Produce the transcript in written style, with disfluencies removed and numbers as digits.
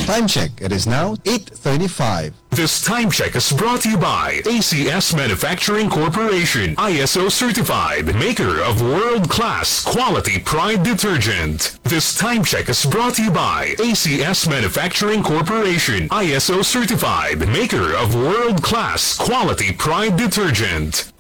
Time check. It is now 8:35. This time check is brought to you by ACS Manufacturing Corporation, ISO certified, maker of world-class quality Pride detergent. This time check is brought to you by ACS Manufacturing Corporation, ISO certified, maker of world-class quality Pride detergent.